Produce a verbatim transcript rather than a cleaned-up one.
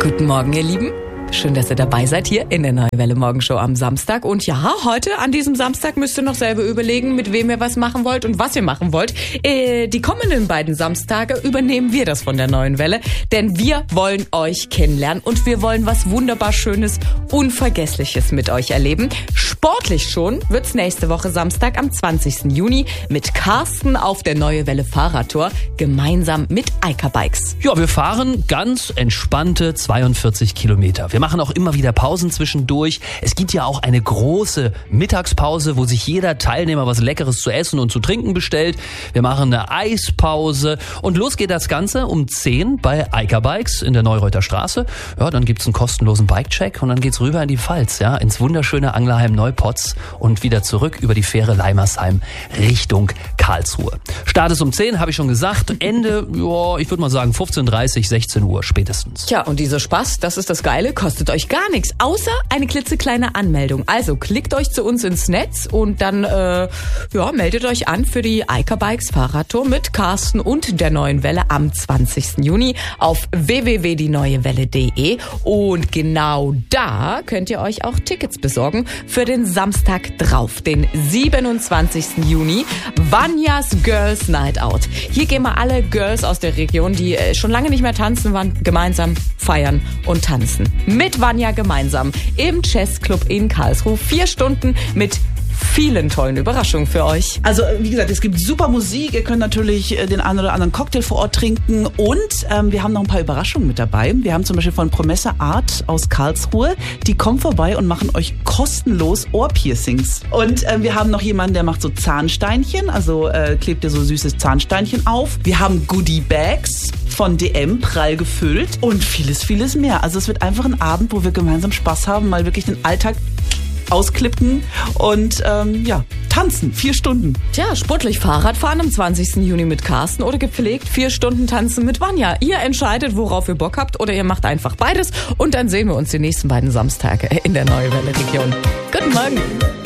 Guten Morgen, ihr Lieben. Schön, dass ihr dabei seid hier in der Neue Welle Morgenshow am Samstag. Und ja, heute an diesem Samstag müsst ihr noch selber überlegen, mit wem ihr was machen wollt und was ihr machen wollt. Äh, die kommenden beiden Samstage übernehmen wir das von der Neuen Welle, denn wir wollen euch kennenlernen und wir wollen was wunderbar Schönes, Unvergessliches mit euch erleben. Sportlich schon wird's nächste Woche Samstag am zwanzigsten Juni mit Carsten auf der Neue Welle Fahrradtour gemeinsam mit Eika Bikes. Ja, wir fahren ganz entspannte zweiundvierzig Kilometer. Wir machen auch immer wieder Pausen zwischendurch. Es gibt ja auch eine große Mittagspause, wo sich jeder Teilnehmer was Leckeres zu essen und zu trinken bestellt. Wir machen eine Eispause und los geht das Ganze um zehn bei Eika Bikes in der Neureuther Straße. Ja, dann gibt's einen kostenlosen Bikecheck und dann geht's rüber in die Pfalz, ja, ins wunderschöne Anglerheim-Neupotz und wieder zurück über die Fähre Leimersheim Richtung Karlsruhe. Start ist um zehn, habe ich schon gesagt. Ende, ja, ich würde mal sagen fünfzehn Uhr dreißig, sechzehn Uhr spätestens. Tja, und dieser Spaß, das ist das Geile, kostet euch gar nichts, außer eine klitzekleine Anmeldung. Also klickt euch zu uns ins Netz und dann äh, ja, meldet euch an für die Eika Bikes Fahrradtour mit Carsten und der Neuen Welle am zwanzigsten Juni auf w w w punkt die neue welle punkt de und genau da könnt ihr euch auch Tickets besorgen für den Samstag drauf, den siebenundzwanzigsten Juni, Vanjas Girls Night Out. Hier gehen wir alle Girls aus der Region, die äh, schon lange nicht mehr tanzen waren, gemeinsam feiern und tanzen. Mit Vanja gemeinsam im Jazzclub in Karlsruhe. Vier Stunden mit vielen tollen Überraschungen für euch. Also wie gesagt, es gibt super Musik. Ihr könnt natürlich den einen oder anderen Cocktail vor Ort trinken und ähm, wir haben noch ein paar Überraschungen mit dabei. Wir haben zum Beispiel von Promessa Art aus Karlsruhe. Die kommen vorbei und machen euch kostenlos Ohrpiercings. Und ähm, wir haben noch jemanden, der macht so Zahnsteinchen, also äh, klebt ihr so süßes Zahnsteinchen auf. Wir haben Goodie Bags von D M, prall gefüllt und vieles, vieles mehr. Also es wird einfach ein Abend, wo wir gemeinsam Spaß haben, mal wirklich den Alltag ausklippen und ähm, ja, tanzen, vier Stunden. Tja, sportlich Fahrradfahren am zwanzigsten Juni mit Carsten oder gepflegt vier Stunden tanzen mit Vanja. Ihr entscheidet, worauf ihr Bock habt oder ihr macht einfach beides und dann sehen wir uns die nächsten beiden Samstage in der Neue Welle Region. Guten Morgen.